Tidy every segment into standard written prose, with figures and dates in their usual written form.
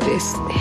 そうですね。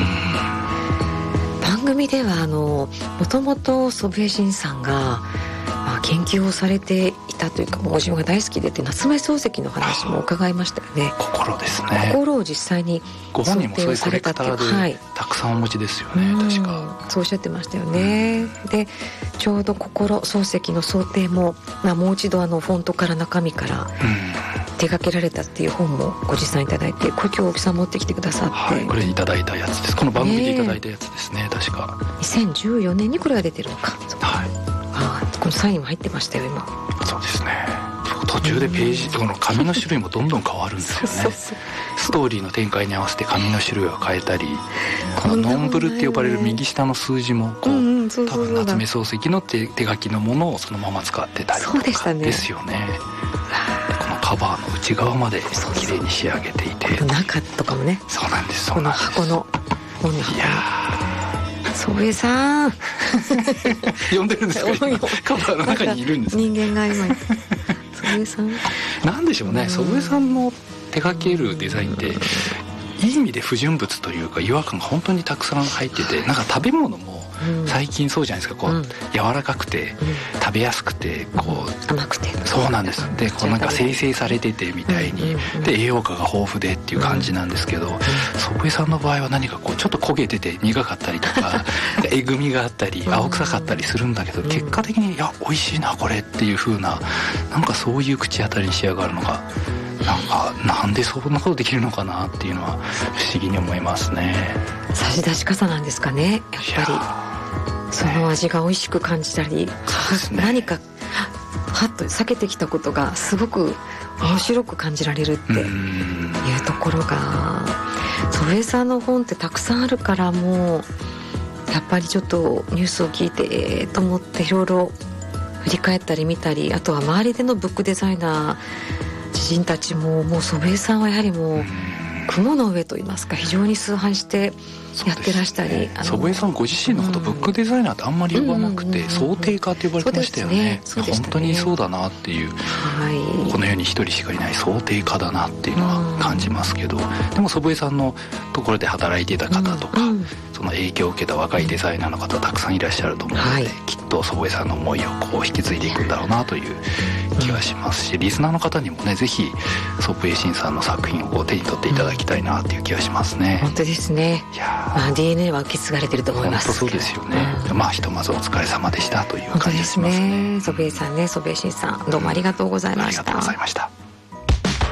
番組ではもともと祖父江慎さんが、研究をされていたというか、ご自分が大好きでって夏目漱石の話も伺いましたよね。 心ですね。 心を実際にご本人もそういうコレクターでたくさんお持ちですよね、確か。 そうおっしゃってましたよね。でちょうど心漱石の想定も、もう一度フォントから中身から手掛けられたっていう本もご持参いただいて、これ今日大木さん持ってきてくださって、 これいただいたやつです。この番組でいただいたやつですね、確か 2014年にこれが出てるのか。このサインも入ってましたよ今。 そうですね。途中でページ、この紙の種類もどんどん変わるんですよね。ストーリーの展開に合わせて紙の種類を変えたり、このノンブルって呼ばれる右下の数字も多分夏目漱石の手書きのものをそのまま使ってたりとかですよね。このカバーの内側まで綺麗に仕上げていて、 中とかもね。 そうなんです。 この箱の本の箱。いや祖父江さん呼んでるんですか？カバーの中にいるんですか？ 人間が今祖父江さんなんでしょうね。祖父江さんの手掛けるデザインっていい意味で不純物というか違和感が本当にたくさん入ってて、なんか食べ物も最近そうじゃないですか。こう柔らかくて食べやすくて、こう甘くて、 そうなんです。でこうなんか生成されててみたいに、で栄養価が豊富でっていう感じなんですけど、祖父江さんの場合は何かこうちょっと焦げてて苦かったりとかえぐみがあったり青臭かったりするんだけど、結果的にいや美味しいなこれっていう風な、なんかそういう口当たりに仕上がるのが、なんでそんなことできるのかなっていうのは不思議に思いますね。 差し出し方なんですかね、やっぱり。その味が美味しく感じたり、何かはっと避けてきたことがすごく面白く感じられるっていうところが、祖父江さんの本ってたくさんあるから、もうやっぱりちょっとニュースを聞いてと思っていろいろ振り返ったり見たり、あとは周りでのブックデザイナー知人たちも、もう祖父江さんはやはりもう雲の上といいますか、非常に崇拝してやってらしたり、 祖父江さんご自身のことブックデザイナーってあんまり呼ばなくて、想定家って呼ばれてましたよね。本当にそうだなっていう、この世に一人しかいない想定家だなっていうのは感じますけど、でも祖父江さんのところで働いていた方とか、その影響を受けた若いデザイナーの方たくさんいらっしゃると思うので、きっと祖父江さんの思いをこう引き継いでいくんだろうなという気がしますし、リスナーの方にもね、ぜひ祖父江慎さんの作品をこう手に取っていただきたいなっていう気がしますね。 本当ですね。 いや、 DNA は受け継がれてると思います。 本当そうですよね。ひとまずお疲れ様でしたという感じがしますね。 祖父江さんね、祖父江慎さん、どうもありがとうございました。 ありがとうございました。